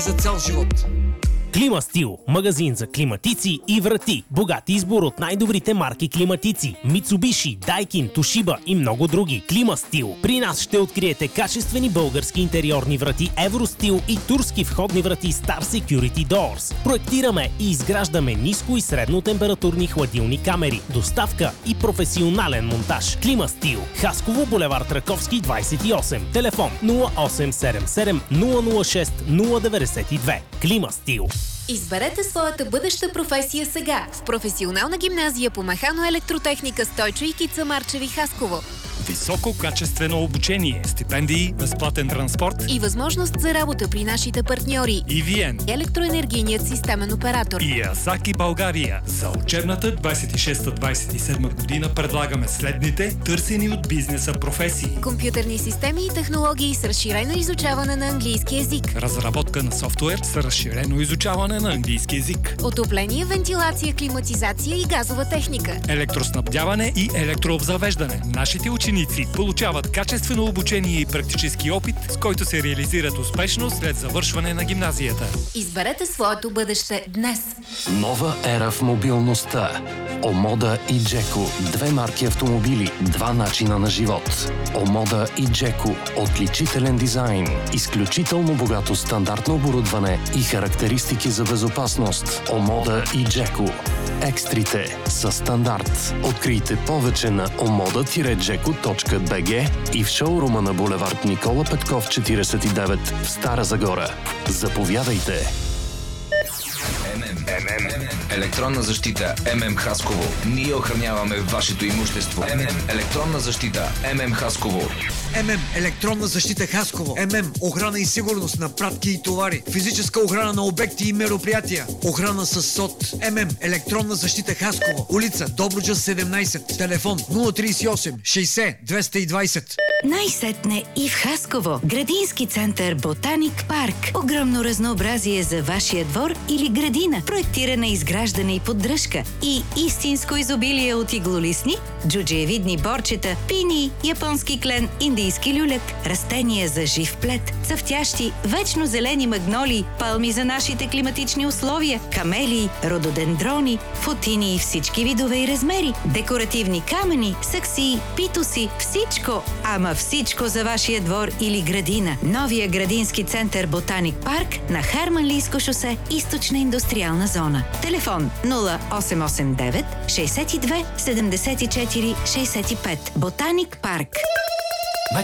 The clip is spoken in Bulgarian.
за цял живот. Климастил. Магазин за климатици и врати. Богат избор от най-добрите марки климатици. Mitsubishi, Daikin, Toshiba и много други. Климастил. При нас ще откриете качествени български интериорни врати Евростил и турски входни врати Star Security Doors. Проектираме и изграждаме ниско и средно температурни хладилни камери. Доставка и професионален монтаж. Климастил. Хасково, булевард Раковски, 28. Телефон 0877 006 092. Климастил. Изберете своята бъдеща професия сега в професионална гимназия по механо-електротехника Стойчо и Кица Марчеви, Хасково. Високо качествено обучение, стипендии, безплатен транспорт и възможност за работа при нашите партньори EVN, електроенергийният системен оператор и Асаки България. За учебната 26-27 година предлагаме следните търсени от бизнеса професии: компютърни системи и технологии с разширено изучаване на английски език, разработка на софтуер с разширено изучаване на английски език, отопление, вентилация, климатизация и газова техника, електроснабдяване и електрообзавеждане. Нашите ученици получават качествено обучение и практически опит, с който се реализират успешно след завършване на гимназията. Изберете своето бъдеще днес. Нова ера в мобилността. Омода и Джеко. Две марки автомобили, два начина на живот. Омода и Джеко. Отличителен дизайн, изключително богато стандартно оборудване и характеристики за безопасност. Омода и Джеко. Екстрите са стандарт. Открийте повече на omoda-jeko.bg и в шоурума на булевард Никола Петков 49 в Стара Загора. Заповядайте! Електронна защита ММ Хасково. Ние охраняваме вашето имущество. Електронна защита ММ Хасково. Електронна защита Хасково. Охрана и сигурност на пратки и товари. Физическа охрана на обекти и мероприятия. Охрана с СОТ. Електронна защита Хасково. Улица Добруджа 17. Телефон 038 60 220. Най-сетне и в Хасково. Градински център Ботаник парк. Огромно разнообразие за вашия двор или градина. Проектиране, изграждане и поддръжка. И истинско изобилие от иглолистни, джуджиевидни борчета, пини, японски клен, индийски люлек, растения за жив плет, цъфтящи, вечно зелени магнолии, палми за нашите климатични условия, камелии, рододендрони, футини и всички видове и размери, декоративни камъни, саксии, питоси, всичко, ама всичко за вашия двор или градина. Новия градински център Ботаник парк на Харманлийско шосе, източна индустриална зона. Телефон 0889 62 74 65. Ботаник парк.